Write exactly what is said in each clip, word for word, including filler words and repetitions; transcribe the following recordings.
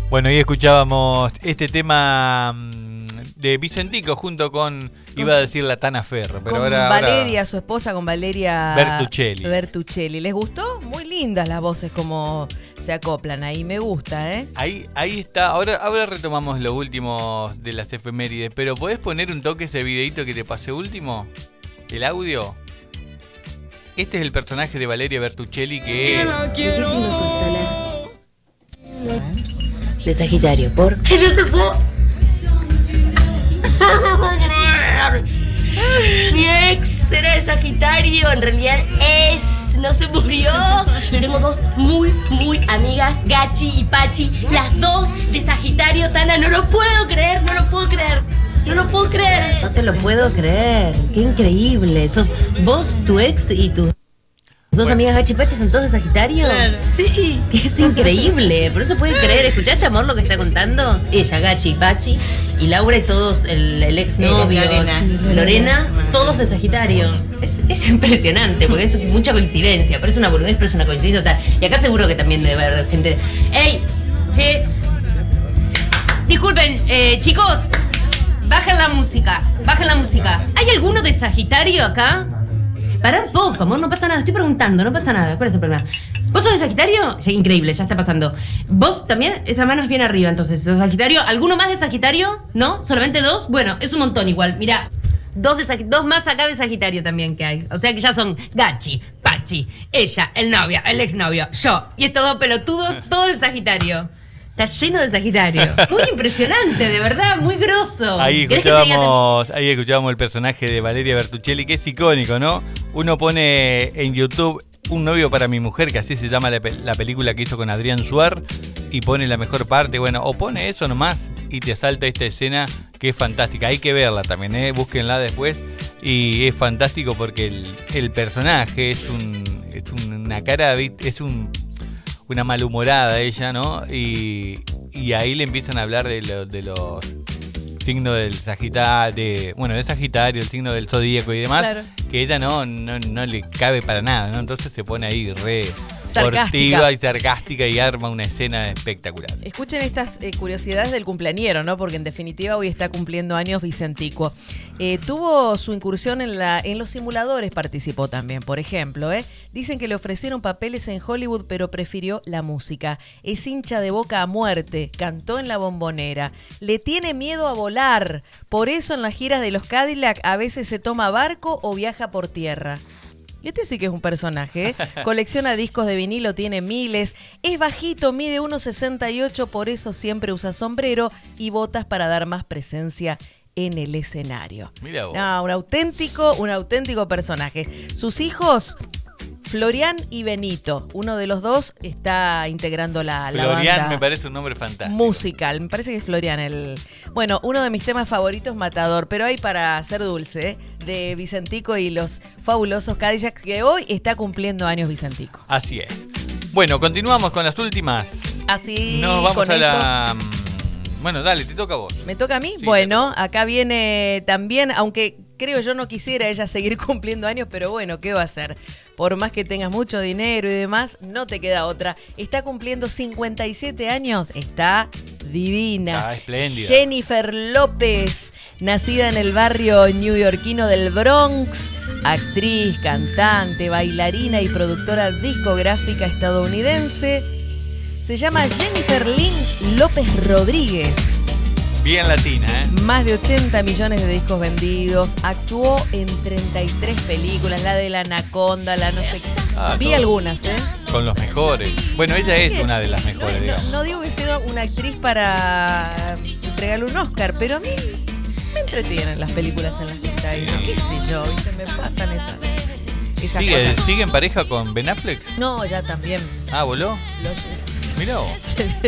Bueno, ahí escuchábamos este tema de Vicentico junto con, iba a decir la Tana Ferro, pero con ahora... Valeria, ahora... su esposa, con Valeria Bertuccelli. Bertuccelli. ¿Les gustó? Muy lindas las voces como se acoplan ahí, me gusta, ¿eh? Ahí, ahí está, ahora, ahora retomamos lo último de las efemérides, pero ¿podés poner un toque ese videito que te pasé último? ¿El audio? Este es el personaje de Valeria Bertuccelli que... ¿De qué signo sos, Tala? De Sagitario, ¿por? ¡Que no te puedo! Mi ex era de Sagitario, en realidad es, no se murió. Tengo dos muy, muy amigas, Gachi y Pachi, las dos de Sagitario, Tana, no lo puedo creer, no lo puedo creer. No lo puedo creer. No te lo puedo creer, qué increíble. Sos vos, tu ex y tus dos bueno. amigas Gachi y Pachi son todos de Sagitario. Claro. Sí. Que es increíble, por eso pueden creer. ¿Escuchaste, amor, lo que está contando? Ella, Gachi y Pachi, y Laura y todos, el, el ex novio, Lorena. Lorena, todos de Sagitario. Es, es impresionante, porque es mucha coincidencia. Parece una boludez, pero es una coincidencia total. Y acá seguro que también debe haber gente. ¡Ey! Che. Disculpen, eh, chicos. Bajen la música, bajen la música. ¿Hay alguno de Sagitario acá? Pará un poco, amor, no pasa nada. Estoy preguntando, no pasa nada. ¿Cuál es el problema? ¿Vos sos de Sagitario? Sí, increíble, ya está pasando. ¿Vos también? Esa mano es bien arriba, entonces. ¿Sos Sagitario? ¿Alguno más de Sagitario? ¿No? ¿Solamente dos? Bueno, es un montón igual. Mirá, dos, de Sag- dos más acá de Sagitario también que hay. O sea que ya son Gachi, Pachi, ella, el novio, el exnovio, yo. Y estos dos pelotudos, todos de Sagitario. Está lleno de Sagitario. Muy impresionante, de verdad, muy grosso. Ahí escuchábamos, ahí escuchábamos el personaje de Valeria Bertuccelli, que es icónico, ¿no? Uno pone en YouTube Un novio para mi mujer, que así se llama la, la película que hizo con Adrián Suar, y pone la mejor parte, bueno, o pone eso nomás y te salta esta escena que es fantástica. Hay que verla también, ¿eh? Búsquenla después. Y es fantástico porque el, el personaje es un es una cara, es un... una malhumorada ella, ¿no? Y, y ahí le empiezan a hablar de, lo, de los signos del Sagitario, de, bueno, del Sagitario, el signo del zodíaco y demás, claro. Que ella no, no, no le cabe para nada, ¿no? Entonces se pone ahí re sportiva y sarcástica y arma una escena espectacular. Escuchen estas eh, curiosidades del cumpleañero, ¿no? Porque en definitiva hoy está cumpliendo años Vicentico. Eh, tuvo su incursión en, la, en los simuladores, participó también, por ejemplo. ¿eh? Dicen que le ofrecieron papeles en Hollywood, pero prefirió la música. Es hincha de Boca a muerte, cantó en La Bombonera. Le tiene miedo a volar, por eso en las giras de los Cadillac a veces se toma barco o viaja por tierra. Este sí que es un personaje, ¿eh? Colecciona discos de vinilo, tiene miles, es bajito, mide uno sesenta y ocho, por eso siempre usa sombrero y botas para dar más presencia en el escenario. Mira vos. No, un auténtico, un auténtico personaje. Sus hijos, Florian y Benito, uno de los dos está integrando la, la banda. Florian me parece un nombre fantástico. Musical, me parece que es Florian el... Bueno, uno de mis temas favoritos, Matador, pero hay para hacer dulce, ¿eh? De Vicentico y los fabulosos Cadillacs, que hoy está cumpliendo años Vicentico. Así es. Bueno, continuamos con las últimas. Así Nos vamos con a esto. la... Bueno, dale, te toca a vos. ¿Me toca a mí? Sí, bueno, acá viene también, aunque creo yo no quisiera ella seguir cumpliendo años, pero bueno, ¿qué va a hacer? Por más que tengas mucho dinero y demás, no te queda otra. Está cumpliendo cincuenta y siete años, está divina. Está espléndida. Jennifer López, nacida en el barrio neoyorquino del Bronx, actriz, cantante, bailarina y productora discográfica estadounidense. Se llama Jennifer Lynn López Rodríguez. Bien latina, ¿eh? Más de ochenta millones de discos vendidos. Actuó en treinta y tres películas. La de la Anaconda, la no sé qué. Ah, Vi todo. algunas, ¿eh? Con los mejores. Bueno, ella es una de las mejores, no, digamos. no, no digo que sea una actriz para entregarle un Oscar, pero a mí me entretienen las películas en las que está ahí. Sí. ¿Qué sé yo? ¿Viste? Me pasan esas, esas ¿Sigue, cosas. ¿Sigue en pareja con Ben Affleck? No, ya también. Ah, ¿voló? Lo- Mirá vos.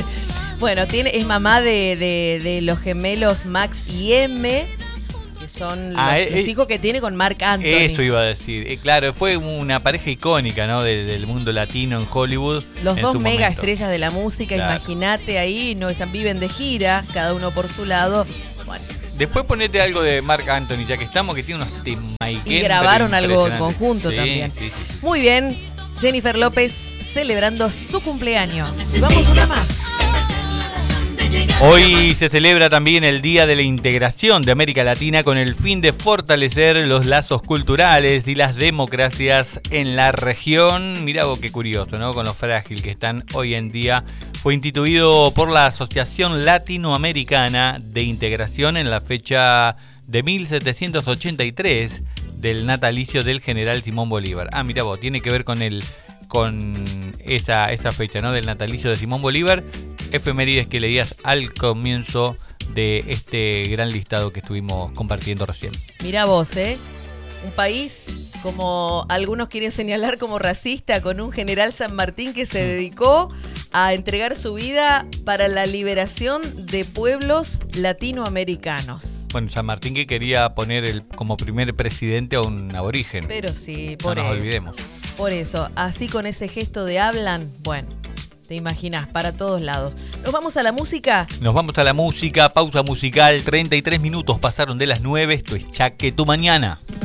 Bueno, tiene, es mamá de, de, de los gemelos Max y M, que son los, Ah, eh, los eh, hijos que tiene con Marc Anthony. Eso iba a decir. Eh, claro, fue una pareja icónica, ¿no? De- del mundo latino en Hollywood. Los en dos su mega momento. estrellas de la música, Claro. imagínate ahí, no están, viven de gira, cada uno por su lado. Bueno, Después ponete algo de Marc Anthony, ya que estamos, que tiene unos temas. y grabaron algo en conjunto sí, también. Sí, sí, sí. Muy bien, Jennifer López celebrando su cumpleaños. Y vamos una más. Hoy se celebra también el Día de la Integración de América Latina con el fin de fortalecer los lazos culturales y las democracias en la región. Mirá vos qué curioso, ¿no? Con lo frágil que están hoy en día. Fue instituido por la Asociación Latinoamericana de Integración en la fecha de mil setecientos ochenta y tres del natalicio del general Simón Bolívar. Ah, mirá vos, tiene que ver con el con esa, esa fecha, ¿no? Del natalicio de Simón Bolívar. Efemérides que leías al comienzo de este gran listado que estuvimos compartiendo recién. Mirá vos, ¿eh? Un país, como algunos quieren señalar como racista, con un general San Martín que se dedicó a entregar su vida para la liberación de pueblos latinoamericanos. Bueno, San Martín que quería poner el, como primer presidente a un aborigen. Pero sí, por no eso. nos olvidemos. Por eso, así con ese gesto de hablan, bueno, te imaginas, para todos lados. ¿Nos vamos a la música? Nos vamos a la música, pausa musical, treinta y tres minutos pasaron de las nueve, esto es Chaque tu Mañana.